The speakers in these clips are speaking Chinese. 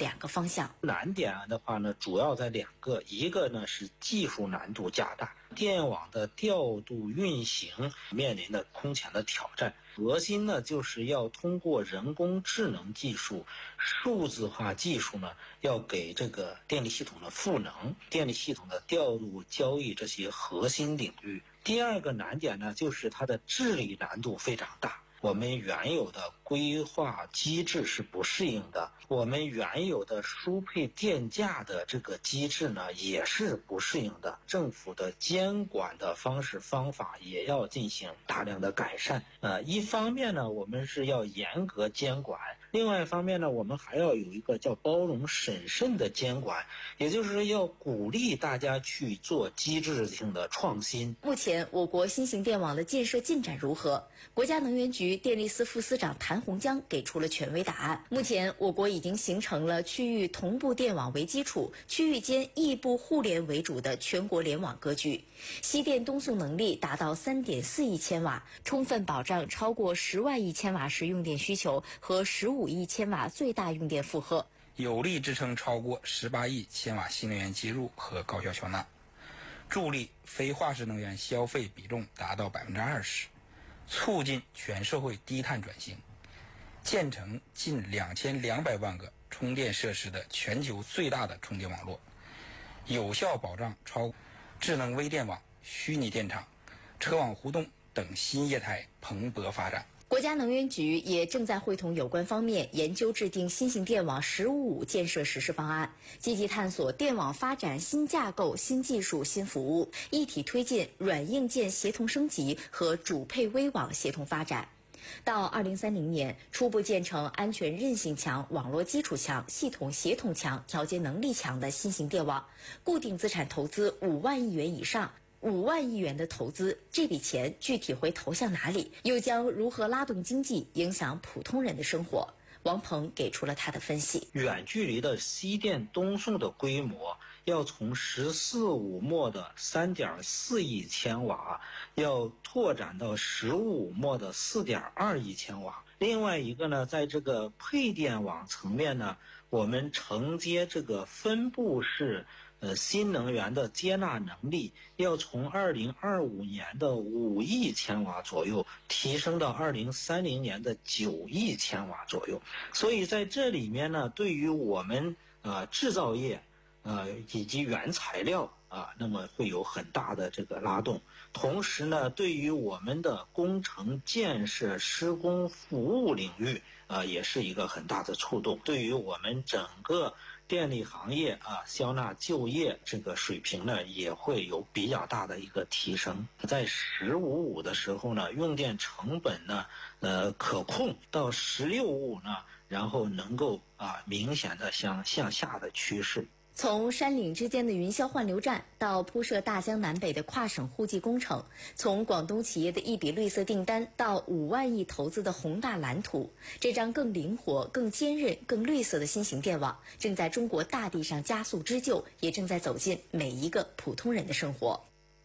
2个方向。 难点的话呢，主要在2个，一个呢是技术难度加大，电网的调度运行面临的空前的挑战。核心呢就是要通过人工智能技术、数字化技术呢，要给这个电力系统的赋能、电力系统的调度、交易这些核心领域。第2个难点呢，就是它的治理难度非常大。我们原有的规划机制是不适应的，我们原有的输配电价的这个机制呢也是不适应的，政府的监管的方式方法也要进行大量的改善。一方面呢，我们是要严格监管，另外一方面呢，我们还要有一个叫包容审慎的监管，也就是要鼓励大家去做机制性的创新。 目前我国新型电网的建设进展如何？国家能源局电力司副司长谭洪江给出了权威答案。目前我国已经形成了区域同步电网为基础、区域间异步互联为主的全国联网格局，西电东送能力达到 3.4 亿千瓦，充分保障超过10万亿千瓦时用电需求和15亿千瓦最大用电负荷， 有力支撑超过18亿千瓦新能源接入和高效缴纳，助力非化石能源消费比重达到 20%， 促进全社会低碳转型，建成近2200万个充电设施的全球最大的充电网络，有效保障超智能微电网、虚拟电厂、车网互动等新业态蓬勃发展。 国家能源局也正在会同有关方面研究制定新型电网“15+5”建设实施方案，积极探索电网发展新架构、新技术、新服务，一体推进软硬件协同升级和主配微网协同发展。到2030年，初步建成安全韧性强、网络基础强、系统协同强、调节能力强的新型电网，固定资产投资5万亿元以上。5万亿元的投资，这笔钱具体会投向哪里？又将如何拉动经济，影响普通人的生活？王鹏给出了他的分析。 远距离的西电东送的规模要从14.5墨的 3.4 亿千瓦，要拓展到15墨的 4.2 亿千瓦。另外一个呢，在这个配电网层面呢，我们承接这个分布式新能源的接纳能力要从2025年的5亿千瓦左右提升到2030年的9亿千瓦左右。所以在这里面呢，对于我们制造业以及原材料那么会有很大的这个拉动。同时呢，对于我们的工程建设、施工服务领域也是一个很大的触动。对于我们整个电力行业消纳就业这个水平呢，也会有比较大的一个提升。在15.5的时候呢，用电成本呢可控，到16.5呢，然后能够明显的向下的趋势。 从山岭之间的云霄换流站到铺设大江南北的跨省互济工程，从广东企业的一笔绿色订单到5万亿投资的宏大蓝图，这张更灵活、更坚韧、更绿色的新型电网正在中国大地上加速织就，也正在走进每一个普通人的生活。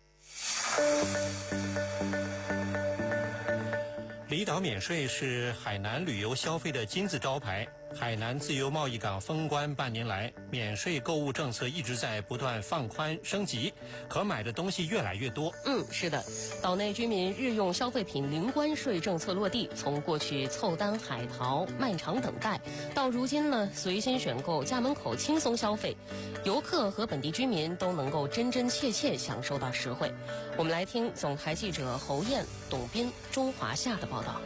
离岛免税是海南旅游消费的金字招牌。海南自由贸易港封关半年来，免税购物政策一直在不断放宽升级，可买的东西越来越多。 是的，岛内居民日用消费品零关税政策落地，从过去凑单海淘、漫长等待，到如今呢随心选购、家门口轻松消费，游客和本地居民都能够真真切切享受到实惠。我们来听总台记者侯燕、董斌、钟华夏的报道。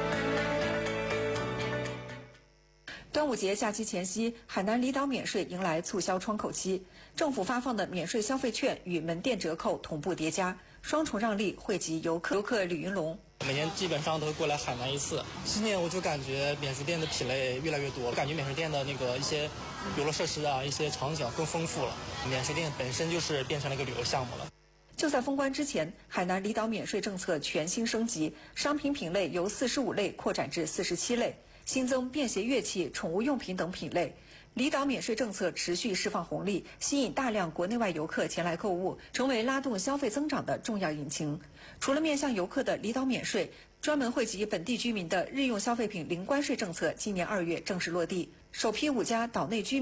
端午节假期前夕，海南离岛免税迎来促销窗口期，政府发放的免税消费券与门店折扣同步叠加，双重让利惠及游客李云龙。 每年基本上都会过来海南一次，今年我就感觉免税店的品类越来越多，感觉免税店的那个一些游乐设施一些场景更丰富了，免税店本身就是变成了一个旅游项目了。 就在封关之前，海南离岛免税政策全新升级，商品品类由45类扩展至47类，新增便携乐器、宠物用品等品类。离岛免税政策持续释放红利，吸引大量国内外游客前来购物，成为拉动消费增长的重要引擎。除了面向游客的离岛免税，专门惠及本地居民的日用消费品零关税政策今年2月正式落地，首批5家岛内居民